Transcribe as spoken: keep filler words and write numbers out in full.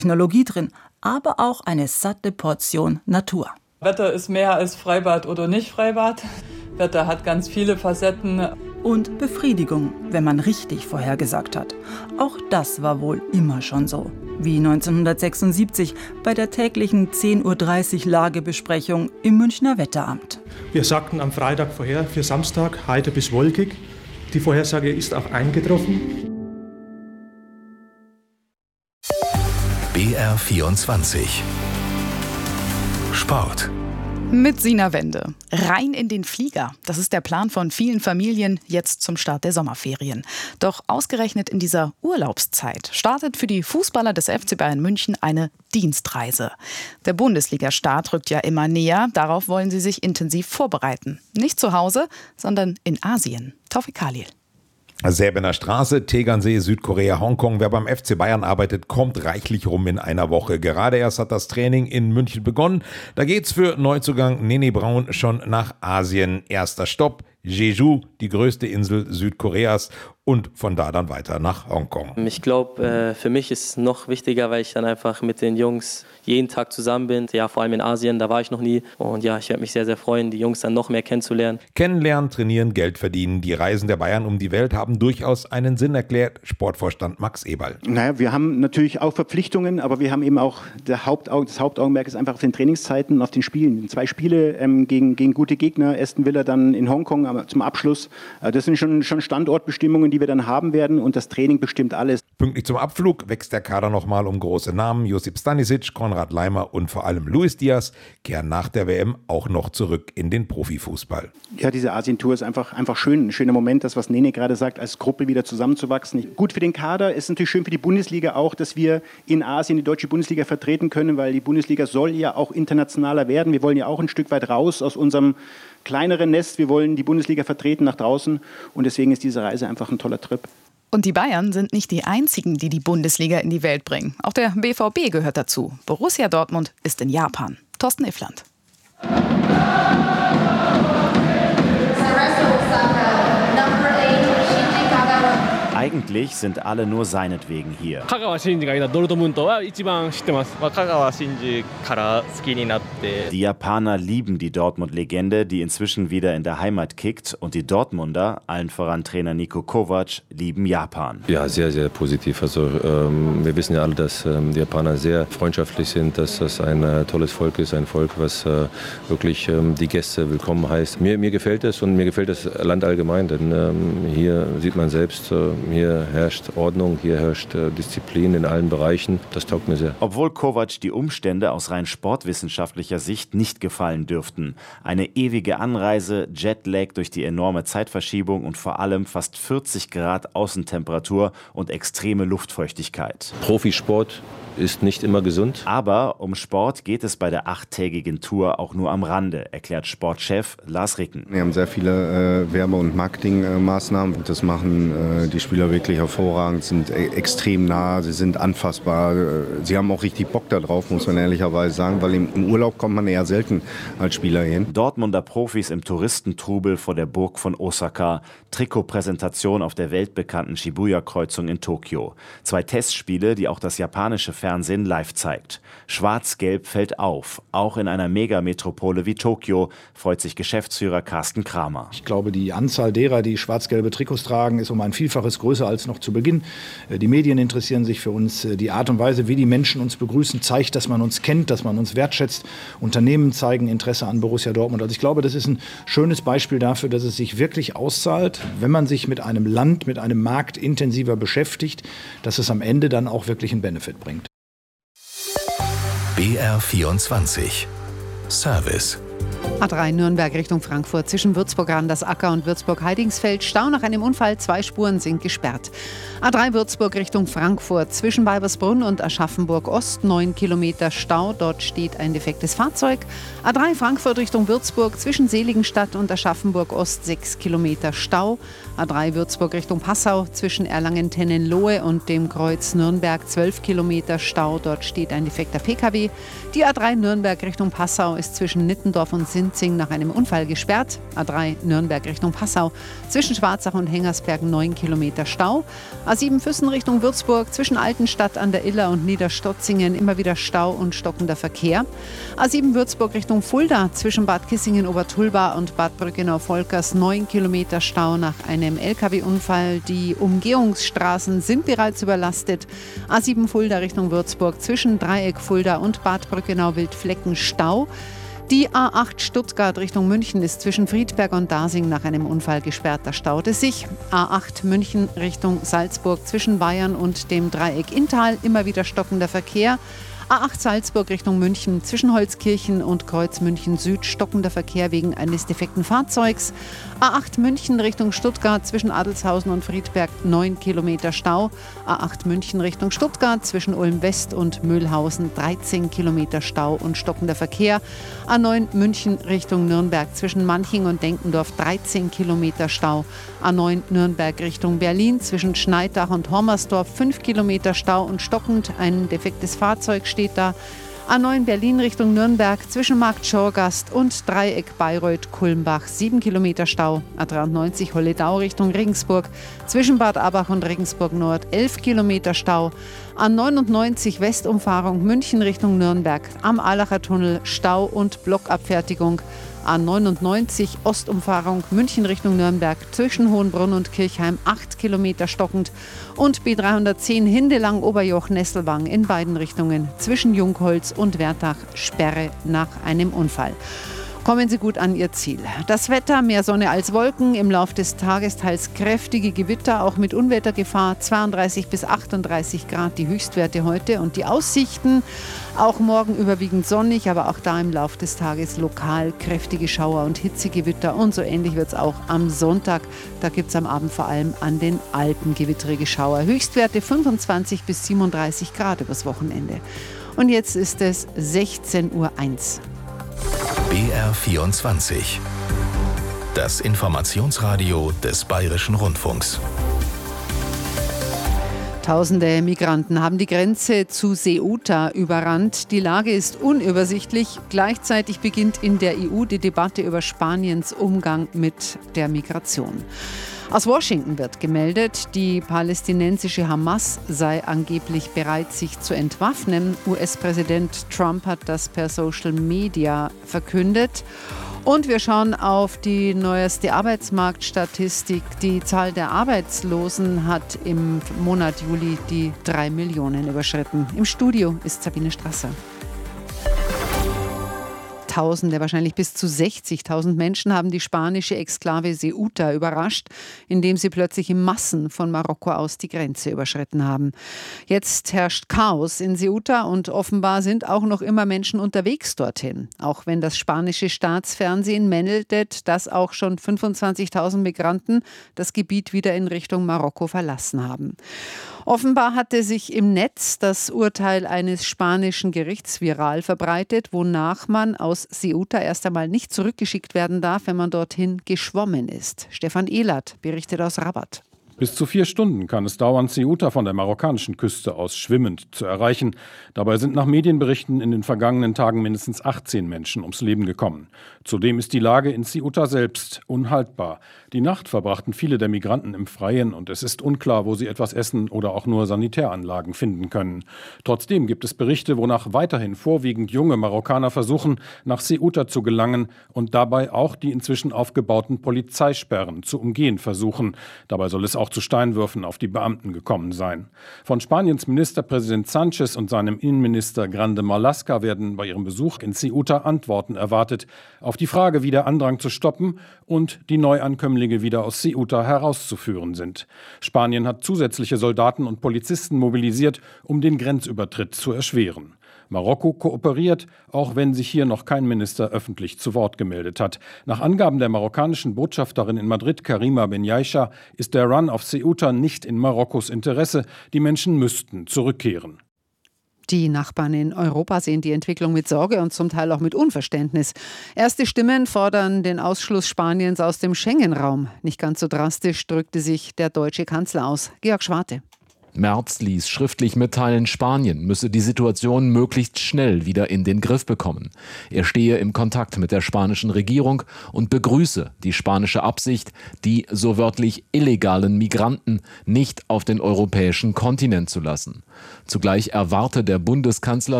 Technologie drin, aber auch eine satte Portion Natur. Wetter ist mehr als Freibad oder nicht Freibad. Wetter hat ganz viele Facetten. Und Befriedigung, wenn man richtig vorhergesagt hat. Auch das war wohl immer schon so. Wie neunzehnhundertsechsundsiebzig bei der täglichen zehn Uhr dreißig Lagebesprechung im Münchner Wetteramt. Wir sagten am Freitag vorher für Samstag heiter bis wolkig. Die Vorhersage ist auch eingetroffen. B R vierundzwanzig Sport. Mit Sina Wende. Rein in den Flieger. Das ist der Plan von vielen Familien jetzt zum Start der Sommerferien. Doch ausgerechnet in dieser Urlaubszeit startet für die Fußballer des F C Bayern München eine Dienstreise. Der Bundesliga-Start rückt ja immer näher. Darauf wollen sie sich intensiv vorbereiten. Nicht zu Hause, sondern in Asien. Taufik Khalil. Säbener Straße, Tegernsee, Südkorea, Hongkong. Wer beim F C Bayern arbeitet, kommt reichlich rum in einer Woche. Gerade erst hat das Training in München begonnen. Da geht's für Neuzugang Nene Braun schon nach Asien. Erster Stopp, Jeju, die größte Insel Südkoreas. Und von da dann weiter nach Hongkong. Ich glaube, für mich ist es noch wichtiger, weil ich dann einfach mit den Jungs jeden Tag zusammen bin. Ja, vor allem in Asien, da war ich noch nie. Und ja, ich werde mich sehr, sehr freuen, die Jungs dann noch mehr kennenzulernen. Kennenlernen, trainieren, Geld verdienen. Die Reisen der Bayern um die Welt haben durchaus einen Sinn, erklärt Sportvorstand Max Eberl. Naja, wir haben natürlich auch Verpflichtungen, aber wir haben eben auch, der Hauptau- das Hauptaugenmerk ist einfach auf den Trainingszeiten und auf den Spielen. Zwei Spiele ähm, gegen, gegen gute Gegner, Aston Villa dann in Hongkong aber zum Abschluss. Äh, das sind schon, schon Standortbestimmungen, die wir dann haben werden, und das Training bestimmt alles. Pünktlich zum Abflug wächst der Kader nochmal um große Namen. Josip Stanisic, Konrad Laimer und vor allem Luis Diaz kehren nach der W M auch noch zurück in den Profifußball. Ja, diese Asien-Tour ist einfach, einfach schön. Ein schöner Moment, das, was Nene gerade sagt, als Gruppe wieder zusammenzuwachsen. Gut für den Kader, ist natürlich schön für die Bundesliga auch, dass wir in Asien die deutsche Bundesliga vertreten können, weil die Bundesliga soll ja auch internationaler werden. Wir wollen ja auch ein Stück weit raus aus unserem kleineren Nest. Wir wollen die Bundesliga vertreten nach draußen, und deswegen ist diese Reise einfach ein toller Trip. Und die Bayern sind nicht die einzigen, die die Bundesliga in die Welt bringen. Auch der B V B gehört dazu. Borussia Dortmund ist in Japan. Thorsten Iffland. Eigentlich sind alle nur seinetwegen hier. Die Japaner lieben die Dortmund-Legende, die inzwischen wieder in der Heimat kickt. Und die Dortmunder, allen voran Trainer Niko Kovac, lieben Japan. Ja, sehr, sehr positiv. Also ähm, wir wissen ja alle, dass ähm, die Japaner sehr freundschaftlich sind, dass das ein äh, tolles Volk ist, ein Volk, was äh, wirklich ähm, die Gäste willkommen heißt. Mir, mir gefällt es, und mir gefällt das Land allgemein, denn ähm, hier sieht man selbst, äh, hier herrscht Ordnung, hier herrscht äh, Disziplin in allen Bereichen. Das taugt mir sehr. Obwohl Kovac die Umstände aus rein sportwissenschaftlicher Sicht nicht gefallen dürften. Eine ewige Anreise, Jetlag durch die enorme Zeitverschiebung und vor allem fast vierzig Grad Außentemperatur und extreme Luftfeuchtigkeit. Profisport ist nicht immer gesund. Aber um Sport geht es bei der achttägigen Tour auch nur am Rande, erklärt Sportchef Lars Ricken. Wir haben sehr viele äh, Werbe- und Marketingmaßnahmen. Äh, das machen äh, die Spieler wirklich hervorragend, sind e- extrem nah, sie sind anfassbar. Äh, sie haben auch richtig Bock darauf, muss man ehrlicherweise sagen, weil im, im Urlaub kommt man eher selten als Spieler hin. Dortmunder Profis im Touristentrubel vor der Burg von Osaka. Trikotpräsentation auf der weltbekannten Shibuya-Kreuzung in Tokio. Zwei Testspiele, die auch das japanische Fernsehen live zeigt. Schwarz-Gelb fällt auf. Auch in einer Megametropole wie Tokio freut sich Geschäftsführer Carsten Kramer. Ich glaube, die Anzahl derer, die schwarz-gelbe Trikots tragen, ist um ein Vielfaches größer als noch zu Beginn. Die Medien interessieren sich für uns. Die Art und Weise, wie die Menschen uns begrüßen, zeigt, dass man uns kennt, dass man uns wertschätzt. Unternehmen zeigen Interesse an Borussia Dortmund. Also ich glaube, das ist ein schönes Beispiel dafür, dass es sich wirklich auszahlt, wenn man sich mit einem Land, mit einem Markt intensiver beschäftigt, dass es am Ende dann auch wirklich einen Benefit bringt. B R vierundzwanzig Service. A drei Nürnberg Richtung Frankfurt zwischen Würzburg an das Acker und Würzburg-Heidingsfeld. Stau nach einem Unfall, zwei Spuren sind gesperrt. A drei Würzburg Richtung Frankfurt zwischen Weibersbrunn und Aschaffenburg-Ost, neun Kilometer Stau. Dort steht ein defektes Fahrzeug. A drei Frankfurt Richtung Würzburg zwischen Seligenstadt und Aschaffenburg-Ost, sechs Kilometer Stau. A drei Würzburg Richtung Passau zwischen Erlangen-Tennenlohe und dem Kreuz Nürnberg, zwölf Kilometer Stau. Dort steht ein defekter P K W. Die A drei Nürnberg Richtung Passau ist zwischen Nittendorf und Sint Lenzing nach einem Unfall gesperrt. A drei Nürnberg Richtung Passau. Zwischen Schwarzach und Hengersberg neun Kilometer Stau. A sieben Füssen Richtung Würzburg. Zwischen Altenstadt an der Iller und Niederstotzingen immer wieder Stau und stockender Verkehr. A sieben Würzburg Richtung Fulda. Zwischen Bad Kissingen-Obertulba und Bad Brückenau-Volkers neun Kilometer Stau nach einem L K W-Unfall. Die Umgehungsstraßen sind bereits überlastet. A sieben Fulda Richtung Würzburg. Zwischen Dreieck Fulda und Bad Brückenau-Wildflecken Stau. Die A acht Stuttgart Richtung München ist zwischen Friedberg und Dasing nach einem Unfall gesperrt. Da staut es sich. A acht München Richtung Salzburg zwischen Bayern und dem Dreieck Inntal immer wieder stockender Verkehr. A acht Salzburg Richtung München zwischen Holzkirchen und Kreuz München Süd stockender Verkehr wegen eines defekten Fahrzeugs. A acht München Richtung Stuttgart zwischen Adelshausen und Friedberg neun Kilometer Stau. A acht München Richtung Stuttgart zwischen Ulm West und Mühlhausen dreizehn Kilometer Stau und stockender Verkehr. A neun München Richtung Nürnberg zwischen Manching und Denkendorf dreizehn Kilometer Stau. A neun Nürnberg Richtung Berlin zwischen Schneidach und Hommersdorf fünf Kilometer Stau und stockend. Ein defektes Fahrzeug steht da. A neun Berlin Richtung Nürnberg zwischen Markt Schorgast und Dreieck Bayreuth-Kulmbach sieben Kilometer Stau. A dreiundneunzig Holledau Richtung Regensburg zwischen Bad Abach und Regensburg Nord elf Kilometer Stau. A neunundneunzig Westumfahrung München Richtung Nürnberg am Aalacher Tunnel Stau und Blockabfertigung. A neunundneunzig Ostumfahrung München Richtung Nürnberg zwischen Hohenbrunn und Kirchheim acht Kilometer stockend und B dreihundertzehn Hindelang-Oberjoch-Nesselwang in beiden Richtungen zwischen Jungholz und Wertach Sperre nach einem Unfall. Kommen Sie gut an Ihr Ziel. Das Wetter, mehr Sonne als Wolken, im Laufe des Tages teils kräftige Gewitter, auch mit Unwettergefahr, zweiunddreißig bis achtunddreißig Grad die Höchstwerte heute und die Aussichten, auch morgen überwiegend sonnig, aber auch da im Laufe des Tages lokal kräftige Schauer und Hitzegewitter und so ähnlich wird es auch am Sonntag. Da gibt es am Abend vor allem an den Alpen gewittrige Schauer. Höchstwerte fünfundzwanzig bis siebenunddreißig Grad übers Wochenende. Und jetzt ist es sechzehn Uhr eins. B R vierundzwanzig. Das Informationsradio des Bayerischen Rundfunks. Tausende Migranten haben die Grenze zu Ceuta überrannt. Die Lage ist unübersichtlich. Gleichzeitig beginnt in der E U die Debatte über Spaniens Umgang mit der Migration. Aus Washington wird gemeldet, die palästinensische Hamas sei angeblich bereit, sich zu entwaffnen. U S-Präsident Trump hat das per Social Media verkündet. Und wir schauen auf die neueste Arbeitsmarktstatistik. Die Zahl der Arbeitslosen hat im Monat Juli die drei Millionen überschritten. Im Studio ist Sabine Strasser. Tausende, wahrscheinlich bis zu sechzigtausend Menschen haben die spanische Exklave Ceuta überrascht, indem sie plötzlich in Massen von Marokko aus die Grenze überschritten haben. Jetzt herrscht Chaos in Ceuta und offenbar sind auch noch immer Menschen unterwegs dorthin. Auch wenn das spanische Staatsfernsehen meldet, dass auch schon fünfundzwanzigtausend Migranten das Gebiet wieder in Richtung Marokko verlassen haben. Offenbar hatte sich im Netz das Urteil eines spanischen Gerichts viral verbreitet, wonach man aus Ceuta erst einmal nicht zurückgeschickt werden darf, wenn man dorthin geschwommen ist. Stefan Ehlert berichtet aus Rabat. Bis zu vier Stunden kann es dauern, Ceuta von der marokkanischen Küste aus schwimmend zu erreichen. Dabei sind nach Medienberichten in den vergangenen Tagen mindestens achtzehn Menschen ums Leben gekommen. Zudem ist die Lage in Ceuta selbst unhaltbar. Die Nacht verbrachten viele der Migranten im Freien und es ist unklar, wo sie etwas essen oder auch nur Sanitäranlagen finden können. Trotzdem gibt es Berichte, wonach weiterhin vorwiegend junge Marokkaner versuchen, nach Ceuta zu gelangen und dabei auch die inzwischen aufgebauten Polizeisperren zu umgehen versuchen. Dabei soll es auch zu Steinwürfen auf die Beamten gekommen sein. Von Spaniens Ministerpräsident Sánchez und seinem Innenminister Grande Marlaska werden bei ihrem Besuch in Ceuta Antworten erwartet auf die Frage, wie der Andrang zu stoppen und die Neuankömmlinge wieder aus Ceuta herauszuführen sind. Spanien hat zusätzliche Soldaten und Polizisten mobilisiert, um den Grenzübertritt zu erschweren. Marokko kooperiert, auch wenn sich hier noch kein Minister öffentlich zu Wort gemeldet hat. Nach Angaben der marokkanischen Botschafterin in Madrid, Karima Benyaisha, ist der Run auf Ceuta nicht in Marokkos Interesse. Die Menschen müssten zurückkehren. Die Nachbarn in Europa sehen die Entwicklung mit Sorge und zum Teil auch mit Unverständnis. Erste Stimmen fordern den Ausschluss Spaniens aus dem Schengen-Raum. Nicht ganz so drastisch drückte sich der deutsche Kanzler aus. Georg Schwarte. Merz ließ schriftlich mitteilen, Spanien müsse die Situation möglichst schnell wieder in den Griff bekommen. Er stehe im Kontakt mit der spanischen Regierung und begrüße die spanische Absicht, die so wörtlich illegalen Migranten nicht auf den europäischen Kontinent zu lassen. Zugleich erwarte der Bundeskanzler